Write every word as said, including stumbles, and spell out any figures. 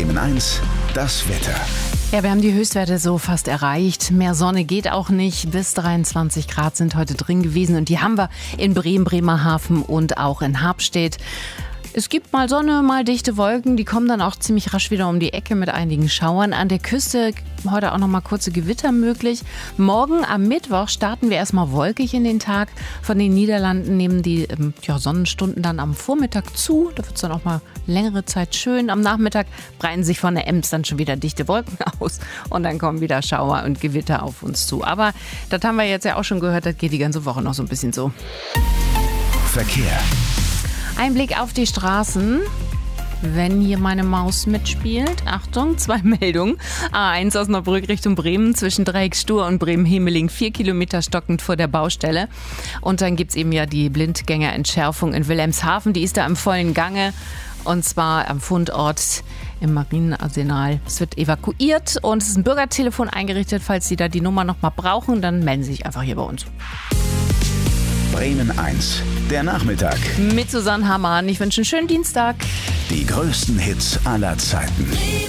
Bremen eins, das Wetter. Ja, wir haben die Höchstwerte so fast erreicht. Mehr Sonne geht auch nicht. Bis dreiundzwanzig Grad sind heute drin gewesen und die haben wir in Bremen, Bremerhaven und auch in Harpstedt. Es gibt mal Sonne, mal dichte Wolken. Die kommen dann auch ziemlich rasch wieder um die Ecke mit einigen Schauern. An der Küste heute auch noch mal kurze Gewitter möglich. Morgen am Mittwoch starten wir erstmal wolkig in den Tag. Von den Niederlanden nehmen die ja, Sonnenstunden dann am Vormittag zu. Da wird es dann auch mal längere Zeit schön. Am Nachmittag breiten sich von der Ems dann schon wieder dichte Wolken aus. Und dann kommen wieder Schauer und Gewitter auf uns zu. Aber das haben wir jetzt ja auch schon gehört. Das geht die ganze Woche noch so ein bisschen so. Verkehr. Ein Blick auf die Straßen. Wenn hier meine Maus mitspielt. Achtung, zwei Meldungen. A eins Osnabrück Richtung Bremen zwischen Dreiecksstuhr und Bremen-Hemeling. Vier Kilometer stockend vor der Baustelle. Und dann gibt es eben ja die Blindgängerentschärfung in Wilhelmshaven. Die ist da im vollen Gange. Und zwar am Fundort im Marinearsenal. Es wird evakuiert und es ist ein Bürgertelefon eingerichtet. Falls Sie da die Nummer noch mal brauchen, dann melden Sie sich einfach hier bei uns. Bremen eins, der Nachmittag. Mit Susanne Hammann. Ich wünsche einen schönen Dienstag. Die größten Hits aller Zeiten.